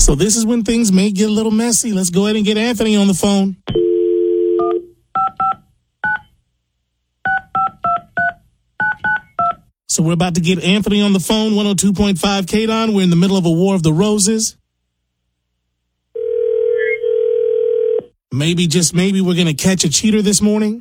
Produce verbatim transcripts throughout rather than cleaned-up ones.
So this is when things may get a little messy. Let's go ahead and get Anthony on the phone. So we're about to get Anthony on the phone, one oh two point five K D O N. We're in the middle of a War of the Roses. Maybe, just maybe, we're going to catch a cheater this morning.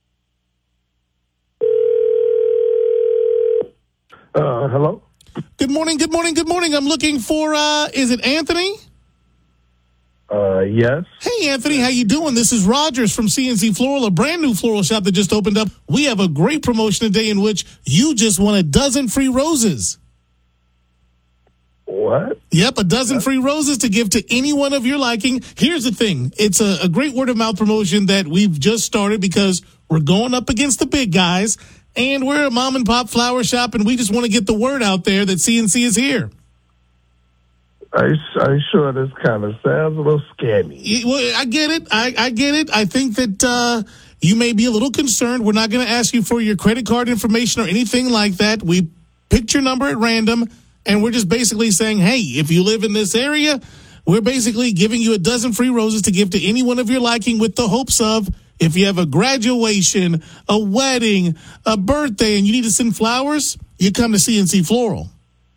Uh, hello? Good morning, good morning, good morning. I'm looking for, uh, is it Anthony? Uh, yes. Hey, Anthony, how you doing? This is Rogers from C N C Floral, a brand new floral shop that just opened up. We have a great promotion today in which you just won a dozen free roses. What? Yep, a dozen free roses to give to anyone of your liking. Here's the thing. It's a, a great word-of-mouth promotion that we've just started because we're going up against the big guys, and we're a mom-and-pop flower shop, and we just want to get the word out there that C N C is here. Are you, are you sure this kind of sounds a little scammy? Yeah, well, I get it. I, I get it. I think that uh, you may be a little concerned. We're not going to ask you for your credit card information or anything like that. We picked your number at random, and we're just basically saying, hey, if you live in this area, we're basically giving you a dozen free roses to give to anyone of your liking with the hopes of, if you have a graduation, a wedding, a birthday, and you need to send flowers, you come to C N C Floral.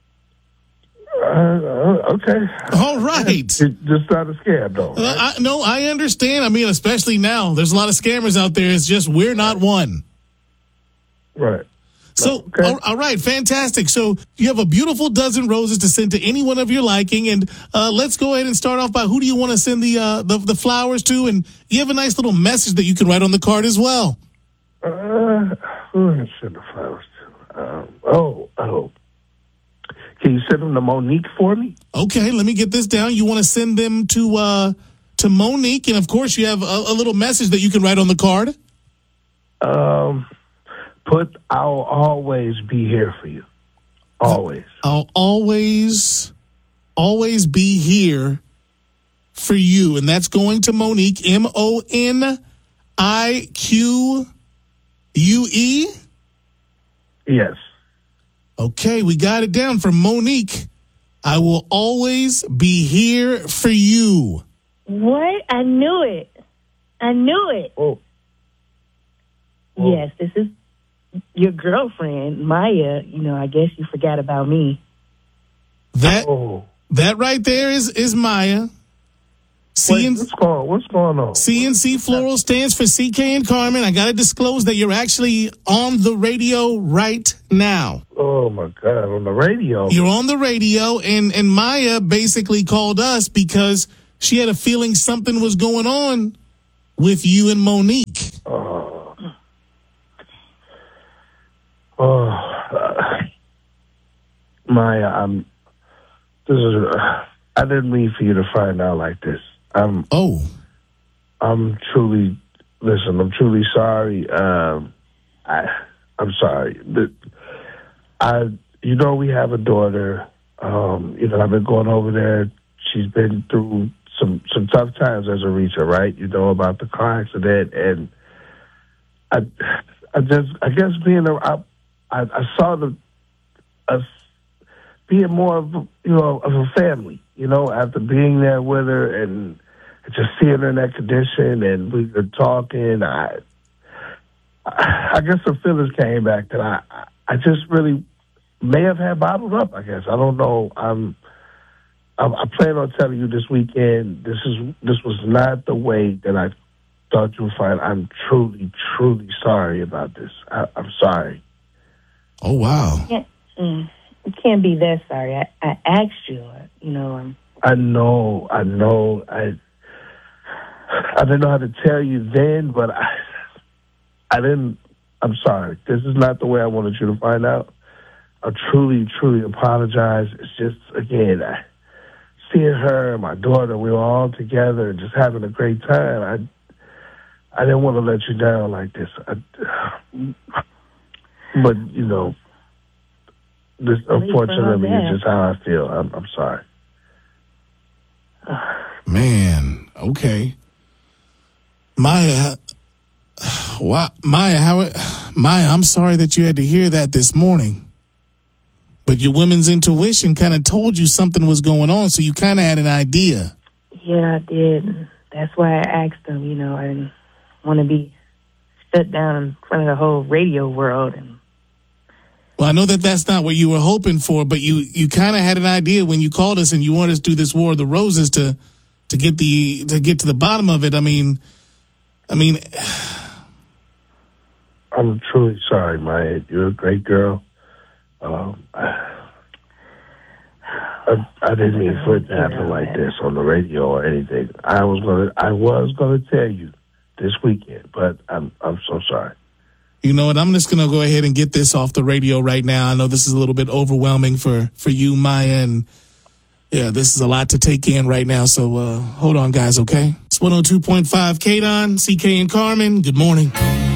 Uh, okay. All right. It's just not a scam, though. Right? Uh, I, no, I understand. I mean, especially now, there's a lot of scammers out there. It's just we're not one. Right. So, okay. all, all right, fantastic. So you have a beautiful dozen roses to send to anyone of your liking, and uh, let's go ahead and start off by who do you want to send the, uh, the the flowers to? And you have a nice little message that you can write on the card as well. Uh, who should I send the flowers to? Um, oh, oh. Can you send them to Monique for me? Okay, let me get this down. You want to send them to uh, to Monique, and of course you have a, a little message that you can write on the card. Um, put, I'll always be here for you. Always. I'll always, always be here for you, and that's going to Monique, M O N I Q U E? Yes. Okay, we got it down from Monique. I will always be here for you. What? I knew it. I knew it. Oh. oh. Yes, this is your girlfriend, Maya. You know, I guess you forgot about me. That Oh. that right there is, is Maya. Wait, what's going, what's going on? C N C Floral stands for C K and Carmen. I got to disclose that you're actually on the radio right now. Oh, my God, on the radio. You're on the radio, and, and Maya basically called us because she had a feeling something was going on with you and Monique. Oh. Oh. Uh, Maya, I'm, this is, uh, I didn't mean for you to find out like this. I'm, oh. I'm truly, listen, I'm truly sorry. Um, I, I'm sorry. The, I, you know, we have a daughter. Um, you know, I've been going over there. She's been through some, some tough times as a reacher, right? You know about the car accident, and I, I just, I guess being a, I, I, I saw the, us being more of, you know, of a family. You know, after being there with her and just seeing her in that condition, and we were talking, I, I guess the feelings came back that I, I just really may have had bottled up. I guess I don't know. I'm, I, I plan on telling you this weekend. This is this was not the way that I thought you would find. I'm truly, truly sorry about this. I, I'm sorry. Oh wow. Yeah. Mm. You can't be that sorry. I, I asked you, you know. Um, I know, I know. I I didn't know how to tell you then, but I, I didn't. I'm sorry. This is not the way I wanted you to find out. I truly, truly apologize. It's just, again, I, seeing her and my daughter, we were all together and just having a great time. I, I didn't want to let you down like this. I, but, you know, this unfortunately is just how I feel. I'm, I'm sorry. Man, okay. Maya, wow, Maya, how, Maya, I'm sorry that you had to hear that this morning. But your woman's intuition kind of told you something was going on, so you kind of had an idea. Yeah, I did. That's why I asked him, you know, I didn't want to be shut down in front of the whole radio world. And Well, I know that that's not what you were hoping for, but you, you kind of had an idea when you called us and you wanted us to do this War of the Roses to to get the to get to the bottom of it. I mean, I mean, I'm truly sorry, Maya. You're a great girl. Um, I, I, I didn't mean for it to happen like this on the radio or anything. I was gonna, I was gonna tell you this weekend, but I'm, I'm so sorry. You know what? I'm just gonna go ahead and get this off the radio right now. I know this is a little bit overwhelming for for you, Maya, and yeah, this is a lot to take in right now. So uh, hold on, guys. Okay, it's one oh two point five K D O N, C K and Carmen. Good morning.